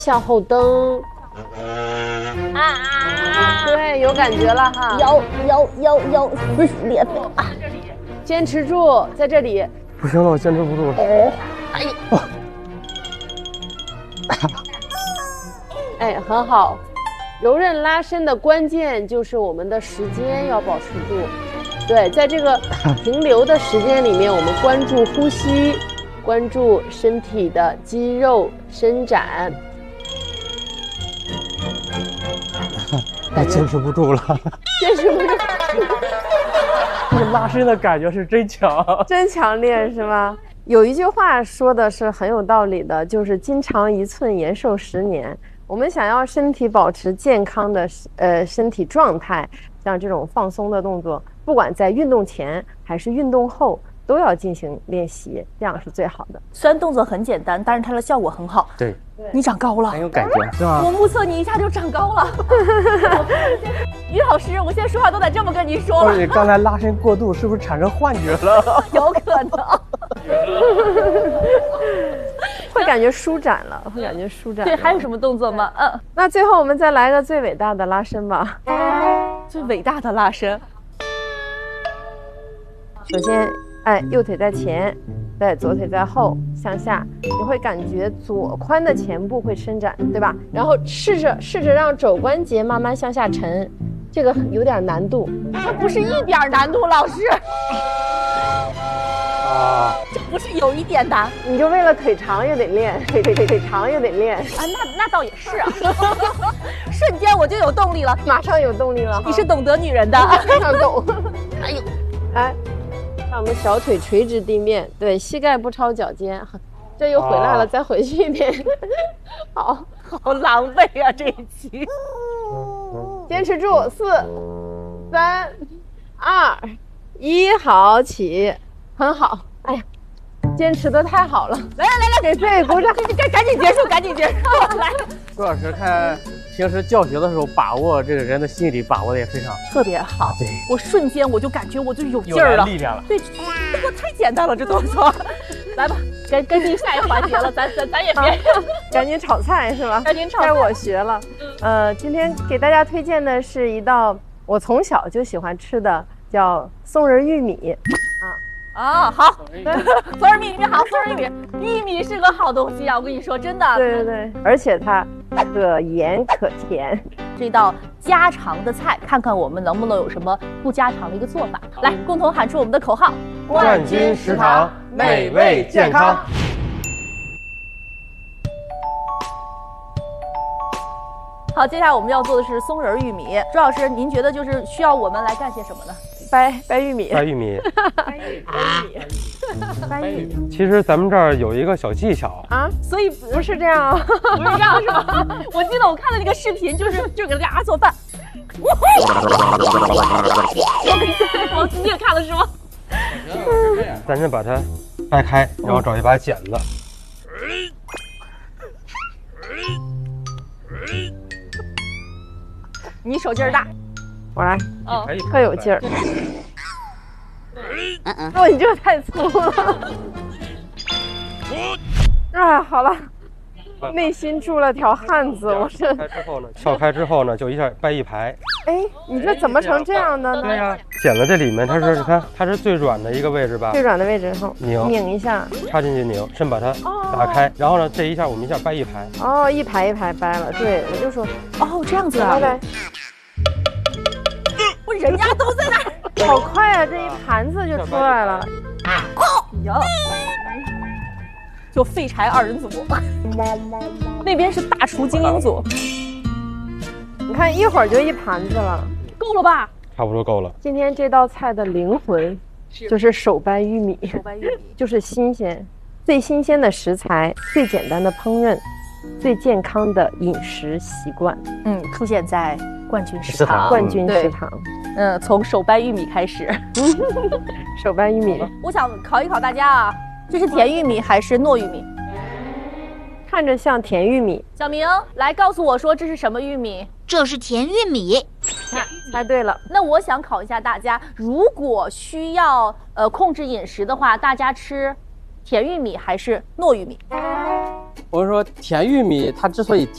向后蹬。对，有感觉了哈。 有，撕心裂肺啊！ 坚持住，在这里。 不行了，我坚持不住了。 哎呦！ 哎，很好。柔韧拉伸的关键就是我们的时间要保持住。对，在这个停留的时间里面，我们关注呼吸，关注身体的肌肉伸展。 我坚持不住了， 坚持不住。 这个拉伸的感觉是真强， 真强烈是吗？有一句话说的是很有道理的，就是筋长1寸，延寿10年。我们想要身体保持健康的身体状态，像这种放松的动作，不管在运动前还是运动后，都要进行练习，这样是最好的。 虽然动作很简单，但是它的效果很好。 对， 你长高了， 很有感觉，是吗？ 我目测你一下就长高了。于老师，我现在说话都得这么跟您说了。 你刚才拉伸过度，是不是产生幻觉了？ 有可能。 会感觉舒展了，会感觉舒展了。 对，还有什么动作吗？ 那最后我们再来个最伟大的拉伸吧。 最伟大的拉伸。 首先，右腿在前，对，左腿在后，向下，你会感觉左髋的前部会伸展，对吧？然后试着让肘关节慢慢向下沉，这个有点难度。 它不是一点难度，老师。这不是有一点难， 你就为了腿长也得练，腿长也得练啊。那倒也是啊，瞬间我就有动力了， 马上有动力了。 你是懂得女人的， 非常懂。 哎呦， 让我们小腿垂直地面，对，膝盖不超脚尖。这又回来了，再回去一遍。好狼狈啊这一期。 坚持住，4、3、2、1，好，起。很好，哎呀，坚持的太好了！ 来， 给自己鼓掌！ 赶紧结束！来， 朱老师看平时教学的时候，把握这个人的心理，把握的也非常特别好。 对， 我瞬间我就感觉我就有劲儿了， 力量了。 对，这个太简单了，这动作。来吧，跟进下一个环节了，咱也别赶紧炒菜是吧？ 赶紧炒菜。 该我学了。今天给大家推荐的是一道我从小就喜欢吃的，叫松仁玉米。 好，松仁玉米好，松仁玉米是个好东西啊！我跟你说，真的。 对，而且它可盐可甜。 这道家常的菜，看看我们能不能有什么不家常的一个做法。来，共同喊出我们的口号： 冠军食堂，美味健康。 好，接下来我们要做的是松仁玉米。朱老师，您觉得就是需要我们来干些什么呢？ 掰玉米。 其实咱们这儿有一个小技巧啊，所以不是这样啊， 不是这样是吧？我记得我看的那个视频，就是给大家做饭。你也看了是吗？ 咱先把它掰开，然后找一把剪子。 你手劲儿大， 我来。特有劲儿。你这个太粗了。好了，内心住了条汉子，我是。 撬开之后呢，就一下掰一排。 你这怎么成这样的呢？ 对呀，剪子这里面它是最软的一个位置吧？ 最软的位置后拧一下， 插进去拧，先把它打开，然后呢，这一下我们一下掰一排。 一排一排掰了。对，我就说， 这样子啊。人家都在那儿， 好快啊！这一盘子就出来了。 就废柴2人组，那边是大厨精英组。 你看一会儿就一盘子了， 够了吧？ 差不多够了。 今天这道菜的灵魂就是手掰玉米，就是新鲜，最新鲜的食材，最简单的烹饪，最健康的饮食习惯。 出现在冠军食堂。 冠军食堂。 从手掰玉米开始。 手掰玉米。 我想考一考大家啊，这是甜玉米还是糯玉米？ 看着像甜玉米。 小明，来告诉我说这是什么玉米？ 这是甜玉米。 猜对了。 那我想考一下大家，如果需要控制饮食的话，大家吃甜玉米还是糯玉米？ 我是说甜玉米，它之所以